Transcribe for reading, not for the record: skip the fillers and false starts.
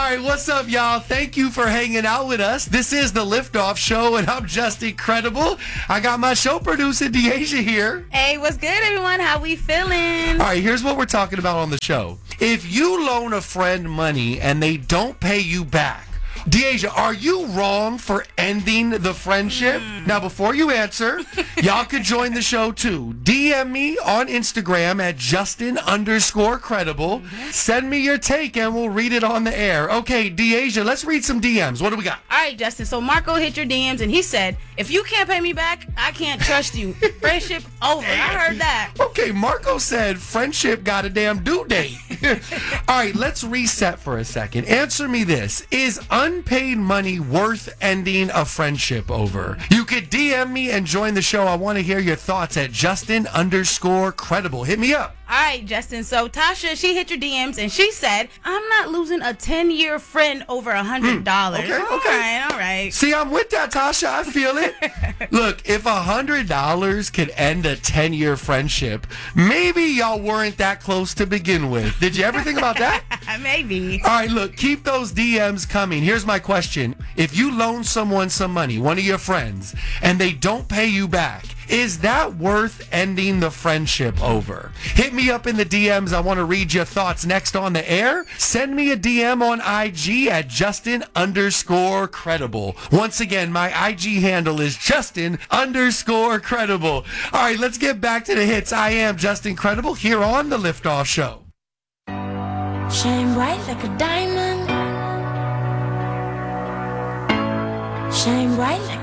right, what's up, y'all? Thank you for hanging out with us. This is the Liftoff Show, and I'm just incredible. I got my show producer, Deasia, here. Hey, what's good, everyone? How we feeling? All right, here's what we're talking about on the show. If you loan a friend money and they don't pay you back, Deasia, are you wrong for ending the friendship? Now, before you answer, y'all can join the show too. DM me on Instagram at Justin_credible. Send me your take and we'll read it on the air. Okay, Deasia, let's read some DMs. What do we got? All right, Justin. So Marco hit your DMs and he said, if you can't pay me back, I can't trust you. Friendship over. I heard that. Okay, Marco said friendship got a damn due date. All right, let's reset for a second. Answer me this. Is unpaid money worth ending a friendship over? You could DM me and join the show. I want to hear your thoughts at Justin_credible. Hit me up. All right, Justin. So Tasha, she hit your DMs and she said, I'm not losing a 10-year friend over $100. Okay. All right. See, I'm with that, Tasha. I feel it. Look, if $100 could end a 10-year friendship, maybe y'all weren't that close to begin with. Did you ever think about that? Maybe. All right, look, keep those DMs coming. Here's my question. If you loan someone some money, one of your friends, and they don't pay you back, is that worth ending the friendship over? Hit me up in the DMs. I want to read your thoughts next on the air. Send me a DM on IG at Justin_credible. Once again, my IG handle is Justin_credible. All right, let's get back to the hits. I am Justin Credible here on the Liftoff Show. Shine bright like a diamond. Shine bright like